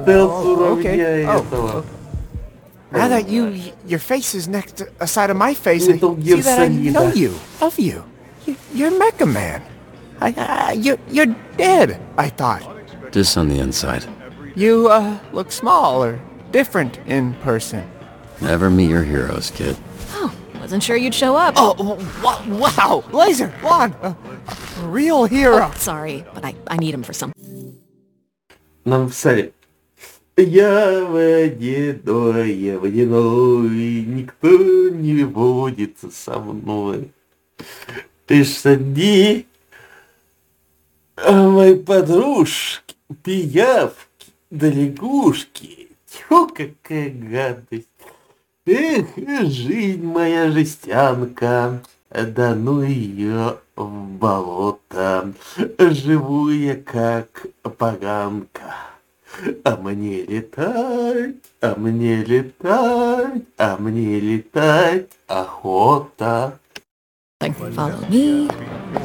Ты Okay. отуровняй этого. Now that your face is next to a side of my face, I Little see that I Gear know Solid. you. Of you. You're Mecha Man. You're dead, I thought. Just on the inside. You, look small or different in person. Never meet your heroes, kid. Oh, wasn't sure you'd show up. Oh, wow! Laser, Juan, a real hero. Oh, sorry, but I need him for something. Нам писали. Я водяной, никто не водится со мной. Ты ж сади, мои подружки, пиявки, да лягушки. Тьфу, какая гадость. Эх, жизнь моя жестянка, да ну ее в болото. Живу я как поганка. А мне летать, а мне летать, а мне летать охота. Follow me.